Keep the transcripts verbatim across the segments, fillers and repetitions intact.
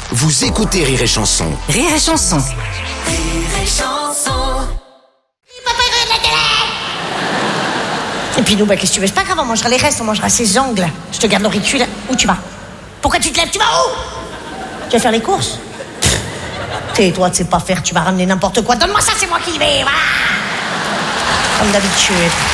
Vous écoutez Rire et Chanson. Rire et Chanson. Rire et Chanson. Et puis nous, bah qu'est-ce que tu veux? C'est pas grave, on mangera les restes, on mangera ses ongles. Je te garde l'auricule. Où tu vas? Pourquoi tu te lèves? Tu vas où? Tu vas faire les courses? Tais-toi, tu sais pas faire, tu vas ramener n'importe quoi. Donne-moi ça, c'est moi qui y vais. Voilà. Comme d'habitude.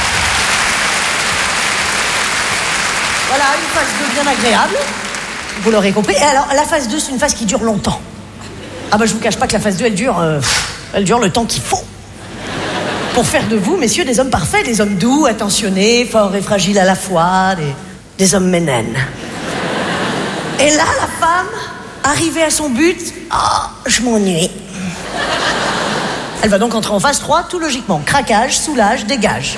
Voilà, une phase deux bien agréable. Vous l'aurez compris. Et alors, la phase deux, c'est une phase qui dure longtemps. Ah bah je vous cache pas que la phase deux, elle dure, euh, elle dure le temps qu'il faut. Pour faire de vous, messieurs, des hommes parfaits, des hommes doux, attentionnés, forts et fragiles à la fois, des, des hommes ménènes. Et là, la femme, arrivée à son but, oh, je m'ennuie. Elle va donc entrer en phase trois, tout logiquement. Craquage, soulage, dégage.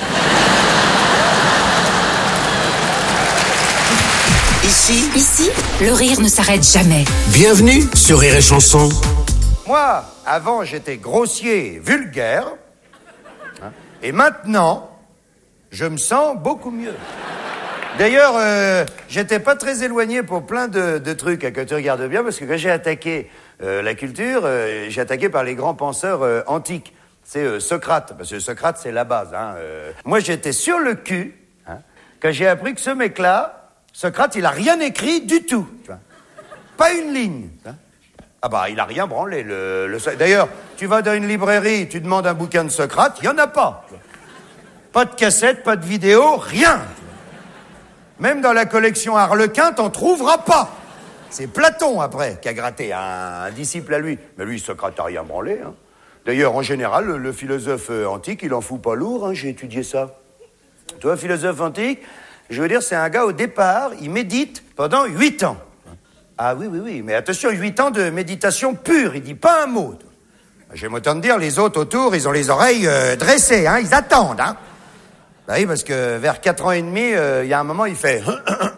Ici, Ici, le rire ne s'arrête jamais. bienvenue sur Rire et Chanson. Moi, avant, j'étais grossier et vulgaire. Hein, et maintenant, je me sens beaucoup mieux. D'ailleurs, euh, j'étais pas très éloigné pour plein de, de trucs, hein, que tu regardes bien, parce que quand j'ai attaqué euh, la culture, euh, j'ai attaqué par les grands penseurs euh, antiques. C'est euh, Socrate, parce que Socrate, c'est la base. Hein, euh. Moi, j'étais sur le cul, hein, quand j'ai appris que ce mec-là, Socrate, il a rien écrit du tout. Tu vois. Pas une ligne. Hein. Ah bah, il a rien branlé. Le, le... D'ailleurs, tu vas dans une librairie, tu demandes un bouquin de Socrate, il y en a pas. Pas de cassette, pas de vidéo, rien. Même dans la collection Harlequin, t'en trouveras pas. C'est Platon, après, qui a gratté un, un disciple à lui. Mais lui, Socrate a rien branlé. Hein. D'ailleurs, en général, le, le philosophe antique, il en fout pas lourd. Hein, j'ai étudié ça. Toi, philosophe antique, je veux dire, c'est un gars, au départ, il médite pendant huit ans. Ah oui, oui, oui, mais attention, huit ans de méditation pure, il dit pas un mot. J'aime autant te dire, les autres autour, ils ont les oreilles euh, dressées, hein, ils attendent, hein. Bah oui, parce que vers quatre ans et demi, il euh, y a un moment, il fait...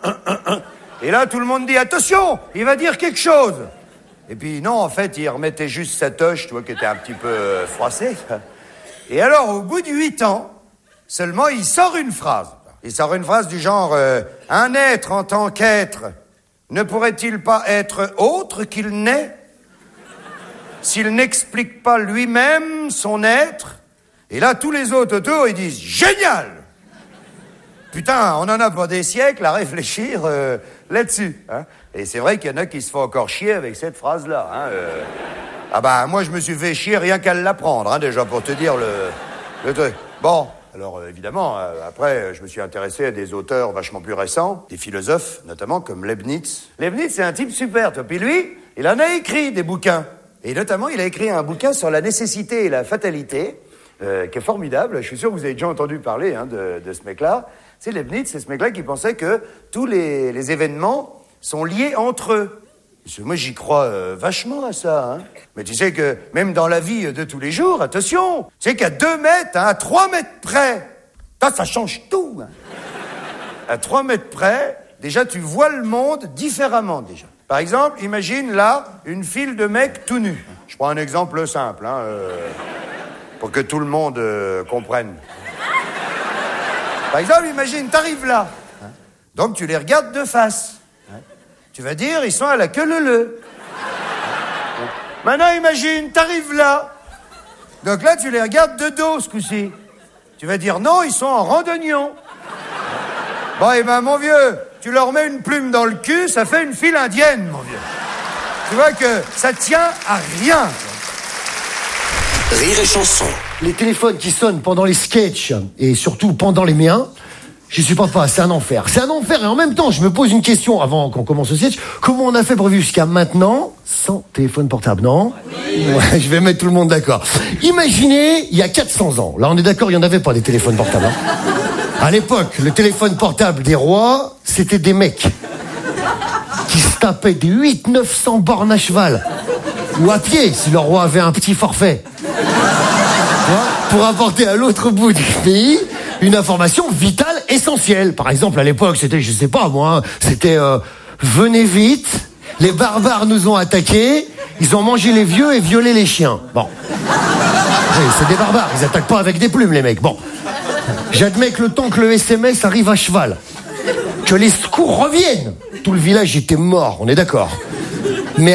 Et là, tout le monde dit, attention, il va dire quelque chose. Et puis non, en fait, il remettait juste sa toche, tu vois, qui était un petit peu euh, froissée. Et alors, au bout de huit ans, seulement, il sort une phrase. Il sort une phrase du genre, euh, un être en tant qu'être... ne pourrait-il pas être autre qu'il n'est, s'il n'explique pas lui-même son être? Et là, tous les autres autour, ils disent « Génial !» Putain, on en a pas des siècles à réfléchir euh, là-dessus. Hein. Et c'est vrai qu'il y en a qui se font encore chier avec cette phrase-là. Hein, euh... Ah bah, moi, je me suis fait chier rien qu'à l'apprendre, hein, déjà, pour te dire le, le truc. Bon... Alors euh, évidemment, euh, après, euh, je me suis intéressé à des auteurs vachement plus récents, des philosophes, notamment comme Leibniz. Leibniz, c'est un type super, toi. Puis lui, il en a écrit des bouquins. Et notamment, il a écrit un bouquin sur la nécessité et la fatalité, euh, qui est formidable. Je suis sûr que vous avez déjà entendu parler hein, de, de ce mec-là. C'est Leibniz, c'est ce mec-là qui pensait que tous les, les événements sont liés entre eux. Parce que moi, j'y crois euh, vachement à ça. Hein. Mais tu sais que même dans la vie de tous les jours, attention, tu sais qu'à deux mètres, hein, à trois mètres près, ça, ça change tout. Hein. À trois mètres près, déjà, tu vois le monde différemment, déjà. Par exemple, imagine là, une file de mecs tout nus. Je prends un exemple simple, hein, euh, pour que tout le monde euh, comprenne. Par exemple, imagine, t'arrives là. Hein, donc, tu les regardes de face. Tu vas dire, ils sont à la queue leu-leu. Maintenant, imagine, t'arrives là. Donc là, tu les regardes de dos, ce coup-ci. Tu vas dire, non, ils sont en randonnion. Bon, eh ben, mon vieux, tu leur mets une plume dans le cul, ça fait une file indienne, mon vieux. Tu vois que ça tient à rien. Rire et Chanson. Les téléphones qui sonnent pendant les sketchs, et surtout pendant les miens... J'y supporte pas, c'est un enfer. C'est un enfer et en même temps, je me pose une question avant qu'on commence le sketch. Comment on a fait pour vivre jusqu'à maintenant sans téléphone portable, non? Oui. Ouais, je vais mettre tout le monde d'accord. Imaginez, il y a quatre cents ans. Là, on est d'accord, il n'y en avait pas des téléphones portables. Hein. À l'époque, le téléphone portable des rois, c'était des mecs qui se tapaient des huit neuf cents bornes à cheval. Ou à pied, si le roi avait un petit forfait. Pour apporter à l'autre bout du pays une information vitale essentielle. Par exemple, à l'époque, c'était, je sais pas moi, c'était euh, venez vite, les barbares nous ont attaqués, ils ont mangé les vieux et violé les chiens. Bon. Oui, c'est des barbares, ils attaquent pas avec des plumes, les mecs. Bon. J'admets que le temps que le S M S arrive à cheval, que les secours reviennent, tout le village était mort, on est d'accord.